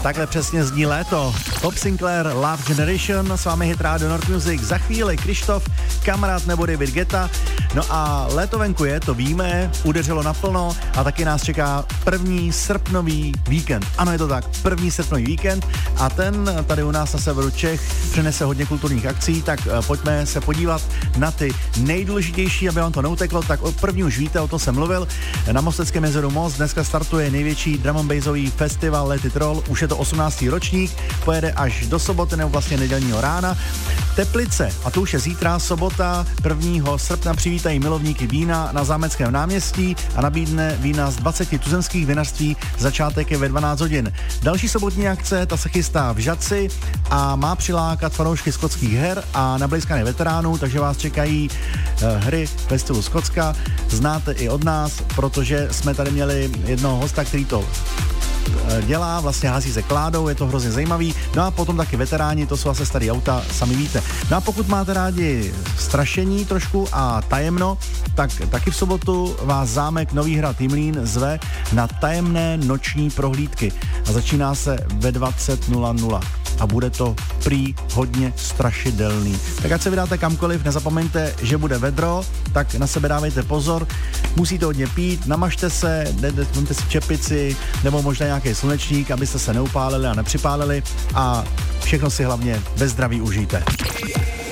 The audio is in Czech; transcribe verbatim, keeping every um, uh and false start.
Takhle přesně zní léto. Bob Sinclair, Love Generation, s vámi hit rádio Nord Music. Za chvíli Krištof, Kamarád nebo David Guetta. No a léto venku je, to víme, udeřilo naplno a taky nás čeká první srpnový víkend. Ano, je to tak, první srpnový víkend a ten tady u nás na severu Čech přinese hodně kulturních akcí, tak pojďme se podívat na ty nejdůležitější, aby vám to neuteklo, tak od první už víte, o tom jsem mluvil. Na Mosteckém jezeru Most dneska startuje největší drum and bassový festival Let It Roll, už je to osmnáctý ročník, pojede až do soboty nebo vlastně nedělního rána. Teplice, a to už je zítra, sobota, prvního srpna přivítají milovníky vína na Zámeckém náměstí a nabídne vína z dvaceti tuzemských vinařství, začátek je ve dvanáct hodin. Další sobotní akce, ta se chystá v Žadci a má přilákat fanoušky skotských her a nablejskané veteránů, takže vás čekají uh, hry Festivalu Skotska. Znáte i od nás, protože jsme tady měli jednoho hosta, který to dělá, vlastně hází se kládou, je to hrozně zajímavý. No a potom taky veteráni, to jsou asi starý auta, sami víte. No a pokud máte rádi strašení trošku a tajemno, tak taky v sobotu vás zámek Nový hrad Jimlín zve na tajemné noční prohlídky a začíná se ve dvacet nula nula. A bude to prý hodně strašidelný. Tak ať se vydáte kamkoliv, nezapomeňte, že bude vedro, tak na sebe dávejte pozor, musíte hodně pít, namažte se, dejte si čepici, nebo možná nějaký slunečník, abyste se neupálili a nepřipálili a všechno si hlavně ve zdraví užijte.